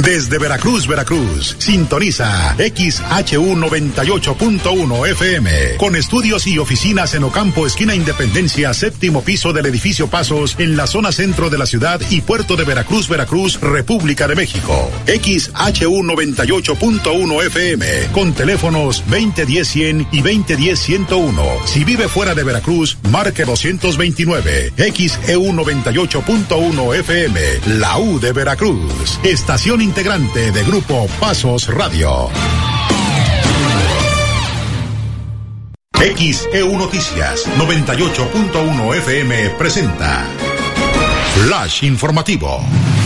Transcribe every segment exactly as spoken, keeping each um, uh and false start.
Desde Veracruz, Veracruz, sintoniza X H U noventa y ocho punto uno F M, con estudios y oficinas en Ocampo, esquina Independencia, séptimo piso del edificio Pasos, en la zona centro de la ciudad y puerto de Veracruz, Veracruz, República de México. X H U noventa y ocho punto uno F M, con teléfonos veinte diez cien y veinte diez ciento uno. Si vive fuera de Veracruz, marque doscientos veintinueve. X E U noventa y ocho punto uno F M, la U de Veracruz. Estación integrante de Grupo Pasos Radio. X E U Noticias noventa y ocho punto uno F M presenta Flash Informativo.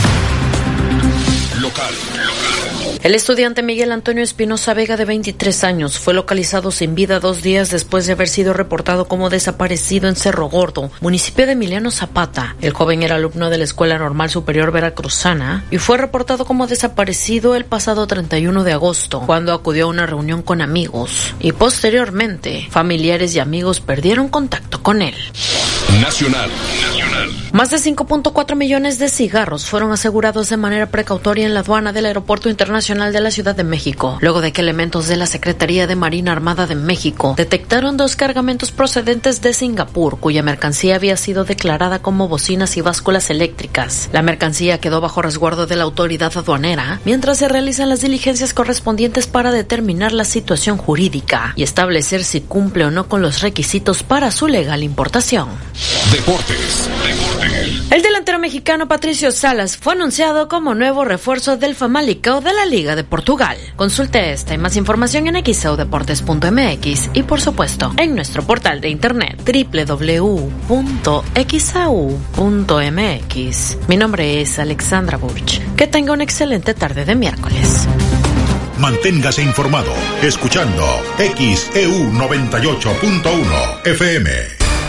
Local. El estudiante Miguel Antonio Espinosa Vega, de veintitrés años, fue localizado sin vida dos días después de haber sido reportado como desaparecido en Cerro Gordo, municipio de Emiliano Zapata. El joven era alumno de la Escuela Normal Superior Veracruzana y fue reportado como desaparecido el pasado treinta y uno de agosto, cuando acudió a una reunión con amigos, y posteriormente familiares y amigos perdieron contacto con él. Nacional. Nacional. Más de cinco punto cuatro millones de cigarros fueron asegurados de manera precautoria en la aduana del Aeropuerto Internacional de la Ciudad de México, luego de que elementos de la Secretaría de Marina Armada de México detectaron dos cargamentos procedentes de Singapur, cuya mercancía había sido declarada como bocinas y básculas eléctricas. La mercancía quedó bajo resguardo de la autoridad aduanera, mientras se realizan las diligencias correspondientes para determinar la situación jurídica y establecer si cumple o no con los requisitos para su legal importación. Deportes. Deportes. El delantero mexicano Patricio Salas fue anunciado como nuevo refuerzo del Famalicão de la Liga de Portugal. Consulte esta y más información en x a u deportes punto m x y, por supuesto, en nuestro portal de internet doble u doble u doble u punto x a u punto m x. Mi nombre es Alexandra Burch. Que tenga una excelente tarde de miércoles. Manténgase informado escuchando X E U noventa y ocho punto uno F M.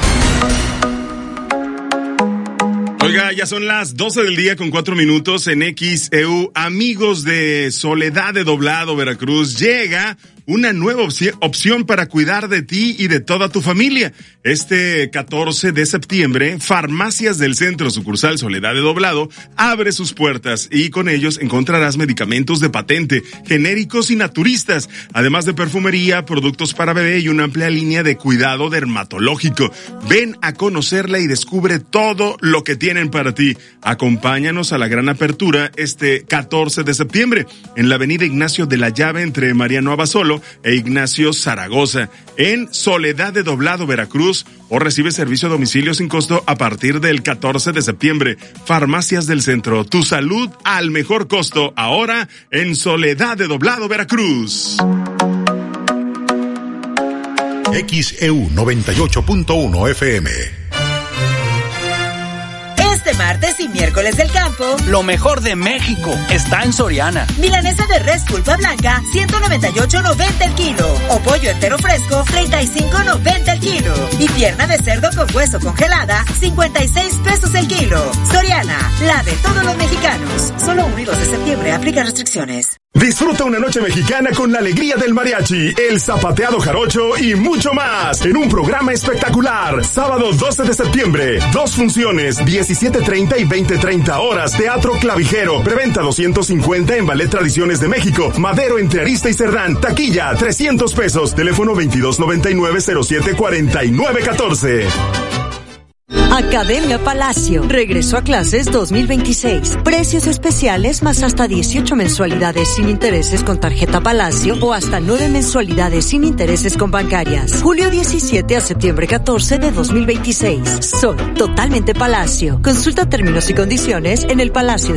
Oiga, ya son las doce del día con cuatro minutos en X E U. Amigos de Soledad de Doblado, Veracruz, llega una nueva opción para cuidar de ti y de toda tu familia. Este catorce de septiembre, Farmacias del Centro Sucursal Soledad de Doblado abre sus puertas y con ellos encontrarás medicamentos de patente, genéricos y naturistas, además de perfumería, productos para bebé y una amplia línea de cuidado dermatológico. Ven a conocerla y descubre todo lo que tienen para ti. Acompáñanos a la gran apertura este catorce de septiembre en la avenida Ignacio de la Llave entre Mariano Abasolo e Ignacio Zaragoza, en Soledad de Doblado, Veracruz, o recibe servicio a domicilio sin costo a partir del catorce de septiembre. Farmacias del Centro, tu salud al mejor costo, ahora en Soledad de Doblado, Veracruz. X E U noventa y ocho punto uno F M. Este martes y miércoles del campo, lo mejor de México está en Soriana. Milanesa de res pulpa blanca, ciento noventa y ocho noventa el kilo. O pollo entero fresco, treinta y cinco noventa el kilo. Y pierna de cerdo con hueso congelada, cincuenta y seis pesos el kilo. Soriana, la de todos los mexicanos. Solo uno y dos de septiembre, aplica restricciones. Disfruta una noche mexicana con la alegría del mariachi, el zapateado jarocho y mucho más en un programa espectacular. Sábado doce de septiembre, dos funciones, diecisiete treinta y veinte treinta horas, Teatro Clavijero, preventa doscientos cincuenta en Ballet Tradiciones de México, Madero entre Arista y Cerdán, taquilla trescientos pesos, teléfono veintidós noventa y nueve cero siete cuarenta y nueve catorce. Academia Palacio regresó a clases dos mil veintiséis. Precios especiales más hasta dieciocho mensualidades sin intereses con tarjeta Palacio o hasta nueve mensualidades sin intereses con bancarias. Julio diecisiete a septiembre catorce de dos mil veintiséis. Soy totalmente Palacio. Consulta términos y condiciones en el Palacio